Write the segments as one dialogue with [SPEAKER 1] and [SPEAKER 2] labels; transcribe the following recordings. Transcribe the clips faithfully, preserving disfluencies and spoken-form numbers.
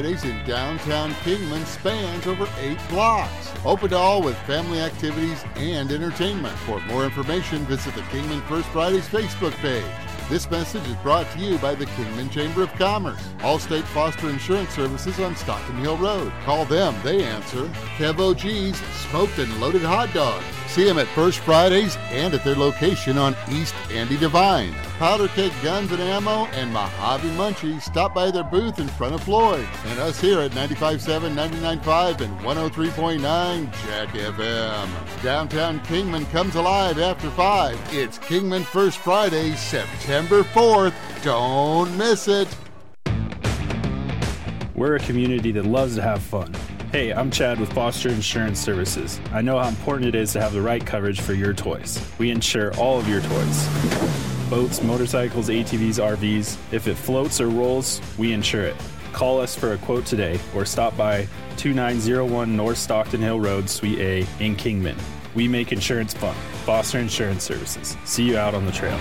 [SPEAKER 1] Fridays in downtown Kingman spans over eight blocks. Open to all with family activities and entertainment. For more information, visit the Kingman First Fridays Facebook page. This message is brought to you by the Kingman Chamber of Commerce. Allstate Foster Insurance Services on Stockton Hill Road. Call them, they answer. Kev O G's Smoked and Loaded Hot Dogs. See them at First Fridays and at their location on East Andy Devine. Powder Keg Guns and Ammo and Mojave Munchies. Stop by their booth in front of Floyd. And us here at ninety-five point seven, ninety-nine point five, and one oh three point nine Jack F M. Downtown Kingman comes alive after five. It's Kingman First Friday, September fourth. Don't miss it.
[SPEAKER 2] We're a community that loves to have fun. Hey, I'm Chad with Foster Insurance Services. I know how important it is to have the right coverage for your toys. We insure all of your toys. Boats, motorcycles, A T Vs, R Vs. If it floats or rolls, we insure it. Call us for a quote today or stop by two nine zero one North Stockton Hill Road, Suite A in Kingman. We make insurance fun. Foster Insurance Services. See you out on the trail.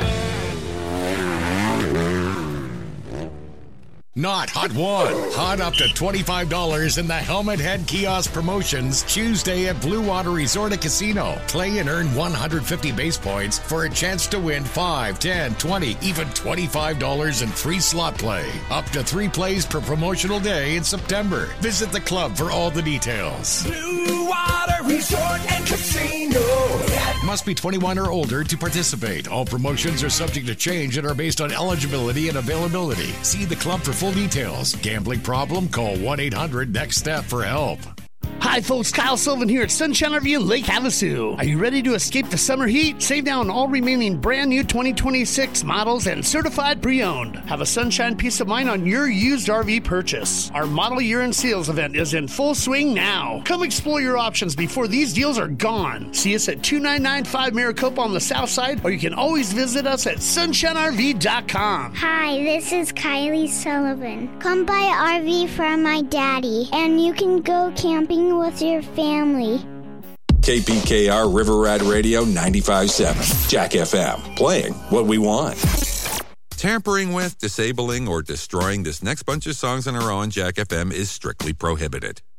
[SPEAKER 3] Not Hot One. Hot up to twenty-five dollars in the Helmet Head Kiosk promotions Tuesday at Blue Water Resort and Casino. Play and earn one hundred fifty base points for a chance to win five, ten, twenty, even twenty-five dollars in free slot play. Up to three plays per promotional day in September. Visit the club for all the details.
[SPEAKER 4] Blue Water Resort and Casino.
[SPEAKER 3] Must be twenty-one or older to participate. All promotions are subject to change and are based on eligibility and availability. See the club for full details. Gambling problem? Call one eight hundred next step for help.
[SPEAKER 5] Hi folks, Kyle Sullivan here at Sunshine R V in Lake Havasu. Are you ready to escape the summer heat? Save now on all remaining brand new twenty twenty-six models and certified pre-owned. Have a sunshine peace of mind on your used R V purchase. Our model year end sales event is in full swing now. Come explore your options before these deals are gone. See us at two nine nine five Maricopa on the south side, or you can always visit us at sunshine R V dot com.
[SPEAKER 6] Hi, this is Kylie Sullivan. Come buy an R V from my daddy, and you can go camping with your family.
[SPEAKER 7] K P K R River Rat Radio ninety-five point seven. Jack F M. Playing what we want. Tampering with, disabling, or destroying this next bunch of songs on our own Jack F M is strictly prohibited.